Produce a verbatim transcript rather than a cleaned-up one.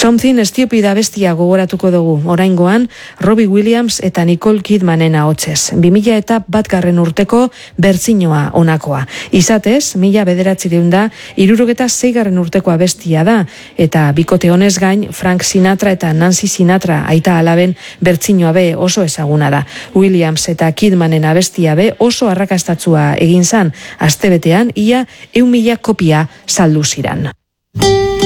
Something Stupid abestia gogoratuko dugu, oraingoan Robbie Williams eta Nicole Kidmanen ahotsez. bi mila eta batgarren urteko bertsinoa onakoa. Izatez, mila bederatziehun da hirurogeta seigarren urteko abestia da, eta bikote honez gain Frank Sinatra eta Nancy Sinatra aita alaben bertsinoa be oso ezaguna da. Williams eta Kidmanen abestia be oso arrakastatsua egin zan, astebetean ia ehun mila kopia saldu ziran.